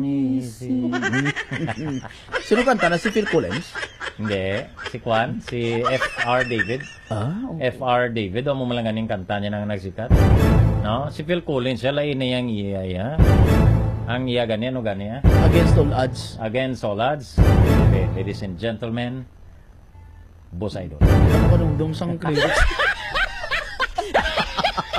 Easy. Sino kanta na? Si Phil Collins? Hindi. Si Kwan, si F.R. David. Okay. F.R. David, o mo malang ganing kanta niya nang nagsikat. No? Si Phil Collins, siya lain na yung iya, ya. Ang iya ganyan o ganyan. Against all odds. Against all odds. Okay, ladies and gentlemen, Boss Idol. Ano ka nung sang credits?